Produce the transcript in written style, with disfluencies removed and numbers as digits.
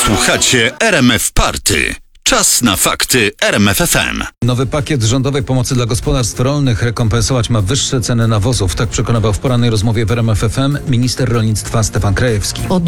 Słuchacie RMF Party. Czas na fakty RMF FM. Nowy pakiet rządowej pomocy dla gospodarstw rolnych rekompensować ma wyższe ceny nawozów. Tak przekonywał w porannej rozmowie w RMF FM minister rolnictwa Stefan Krajewski.